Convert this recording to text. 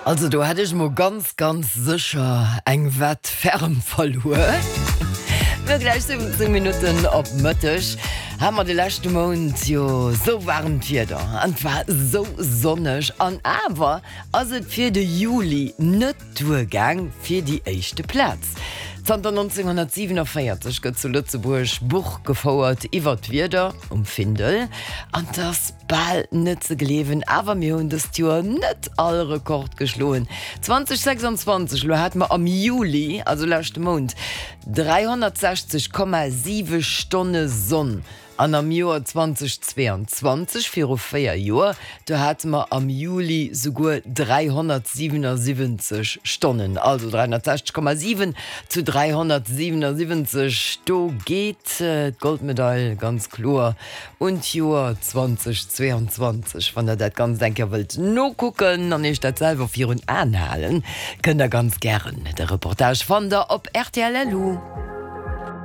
Also du hättest mo ganz sicher eng wett ferm verloren. Wir gleich 17 Minuten op Mëttech hammer de lechte Mond jo so warm wieder an war so sonnig an awer as et fir de Juli net Tourgang fir die echte Platz. 1947 gëtt zu Lützeburg Buch gefauert iwwer wieder Findel an das ball net ze gelewen awer mir hun das Tour net all Rekord geschloen. 2026 lo hat man am Juli also lachte Mond 360,7 Stunde Sonn. An am Joar 2022 fir 4 Joer, da hat man am Juli sogar 377 Stunden, also 360,7 zu 377. Do geht Goldmedaille ganz klar. Und Joar 2022, wenn ihr das ganz denken wollt, no gucken, dann ist das selber für uns anhalen, könnt ihr ganz gern der Reportage von der op RTL LU.